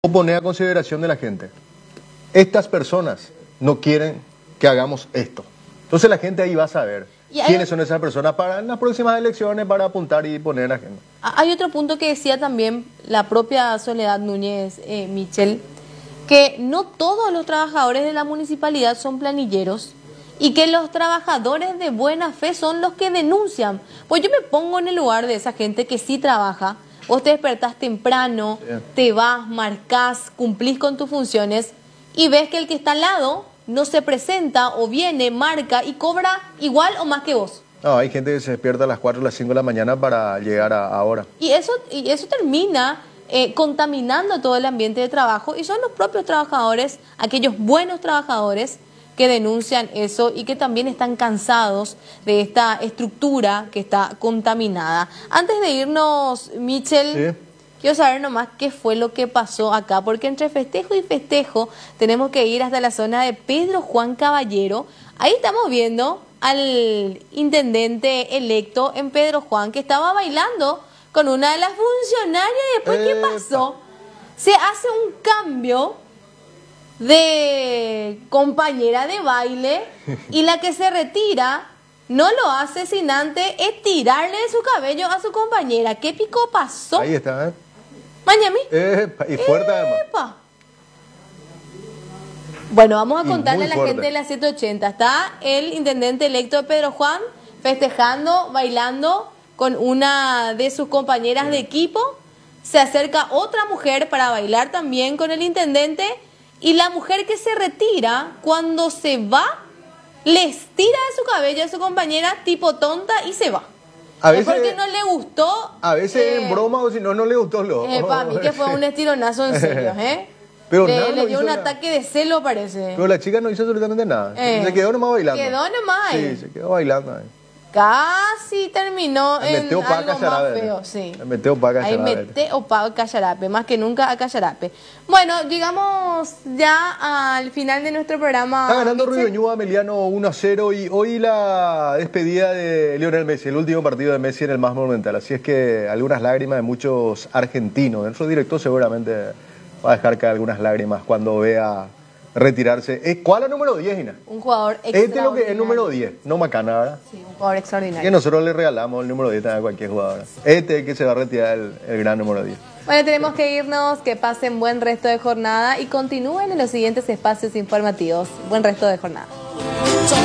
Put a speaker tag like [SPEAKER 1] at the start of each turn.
[SPEAKER 1] Poner a consideración de la gente. Estas personas no quieren que hagamos esto. Entonces la gente ahí va a saber quiénes son esas personas para en las próximas elecciones para apuntar y poner en la agenda.
[SPEAKER 2] Hay otro punto que decía también la propia Soledad Núñez, Michel, que no todos los trabajadores de la municipalidad son planilleros y que los trabajadores de buena fe son los que denuncian. Pues yo me pongo en el lugar de esa gente que sí trabaja. Vos te despertás temprano, te vas, marcás, cumplís con tus funciones y ves que el que está al lado no se presenta o viene, marca y cobra igual o más que vos.
[SPEAKER 1] No, hay gente que se despierta a las 4 o las 5 de la mañana para llegar a hora.
[SPEAKER 2] Y eso termina contaminando todo el ambiente de trabajo y son los propios trabajadores, aquellos buenos trabajadores que denuncian eso y que también están cansados de esta estructura que está contaminada. Antes de irnos, Michel, quiero saber nomás qué fue lo que pasó acá, porque entre festejo y festejo tenemos que ir hasta la zona de Pedro Juan Caballero. Ahí estamos viendo al intendente electo en Pedro Juan que estaba bailando con una de las funcionarias y después, ¿qué pasó? Se hace un cambio de compañera de baile y la que se retira no lo hace sin antes estirarle su cabello a su compañera. ¿Qué pico pasó?
[SPEAKER 1] Ahí está, ¿eh?
[SPEAKER 2] Miami.
[SPEAKER 1] Y fuerte además.
[SPEAKER 2] Bueno, vamos a contarle a la gente de la 780. Está el intendente electo de Pedro Juan festejando, bailando con una de sus compañeras de equipo. Se acerca otra mujer para bailar también con el intendente. Y la mujer que se retira, cuando se va, le estira de su cabello a su compañera tipo tonta y se va.
[SPEAKER 1] A veces,
[SPEAKER 2] es porque no le gustó.
[SPEAKER 1] A veces en broma o si no, no le gustó.
[SPEAKER 2] Para mí que fue un estironazo en serio,
[SPEAKER 1] Pero
[SPEAKER 2] le dio un ataque de celo, parece.
[SPEAKER 1] Pero la chica no hizo absolutamente nada. Se quedó nomás bailando.
[SPEAKER 2] Quedó nomás ahí.
[SPEAKER 1] Sí, se quedó bailando ahí.
[SPEAKER 2] Casi terminó en algo más feo, sí.
[SPEAKER 1] Me metió para
[SPEAKER 2] Ahí metió para Cacharape, más que nunca a Cacharape. Bueno, llegamos ya al final de nuestro programa.
[SPEAKER 1] Está ganando Ruido Ñuba Meliano 1-0 y hoy la despedida de Lionel Messi, el último partido de Messi en el más monumental. Así es que algunas lágrimas de muchos argentinos. Nuestro director seguramente va a dejar caer algunas lágrimas cuando vea retirarse. ¿Cuál es el número 10, Ina?
[SPEAKER 2] Un jugador extraordinario.
[SPEAKER 1] Este es lo que es el número 10, no Macana, ¿verdad?
[SPEAKER 2] Sí, un jugador extraordinario.
[SPEAKER 1] Que nosotros le regalamos el número 10 a cualquier jugador. Este es el que se va a retirar el gran número 10.
[SPEAKER 2] Bueno, tenemos que irnos, que pasen buen resto de jornada y continúen en los siguientes espacios informativos. Buen resto de jornada.